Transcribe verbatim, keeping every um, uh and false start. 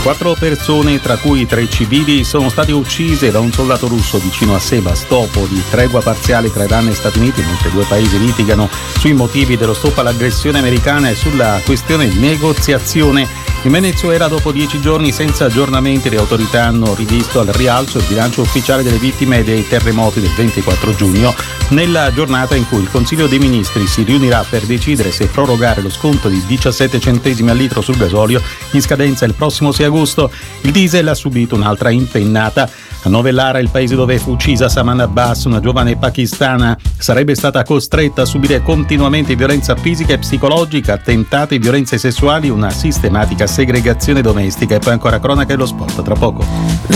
Quattro persone, tra cui tre civili, sono state uccise da un soldato russo vicino a Sebastopoli. Tregua parziale tra Iran e Stati Uniti, mentre i due paesi litigano sui motivi dello stop all'aggressione americana e sulla questione negoziazione. In Venezuela, dopo dieci giorni senza aggiornamenti, le autorità hanno rivisto al rialzo il bilancio ufficiale delle vittime dei terremoti del ventiquattro giugno, nella giornata in cui il Consiglio dei Ministri si riunirà per decidere se prorogare lo sconto di diciassette centesimi al litro sul gasolio in scadenza il prossimo sei agosto. Il diesel ha subito un'altra impennata. A Novellara, il paese dove fu uccisa Saman Abbas, una giovane pakistana, sarebbe stata costretta a subire continuamente violenza fisica e psicologica, attentati, violenze sessuali, una sistematica segregazione domestica. E poi ancora cronaca dello sport, tra poco.